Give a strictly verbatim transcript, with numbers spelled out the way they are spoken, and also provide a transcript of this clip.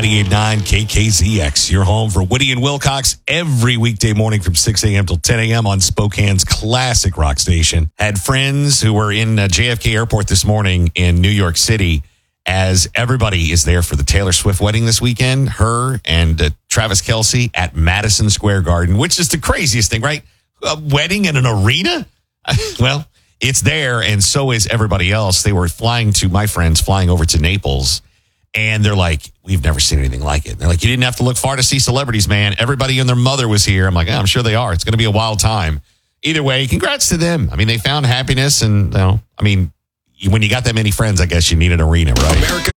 ninety-eight point nine K K Z X, your home for Woody and Wilcox every weekday morning from six a.m. till ten a.m. on Spokane's classic rock station. Had friends who were in uh, J F K Airport this morning in New York City as everybody is there for the Taylor Swift wedding this weekend. Her and uh, Travis Kelce at Madison Square Garden, which is the craziest thing, right? A wedding in an arena? Well, it's there, and so is everybody else. They were flying to, my friends, flying over to Naples, and they're like, we've never seen anything like it. They're like, you didn't have to look far to see celebrities, man. Everybody and their mother was here. I'm like, yeah, I'm sure they are. It's going to be a wild time. Either way, congrats to them. I mean, they found happiness, and, you know, I mean, when you got that many friends, I guess you need an arena, right? America.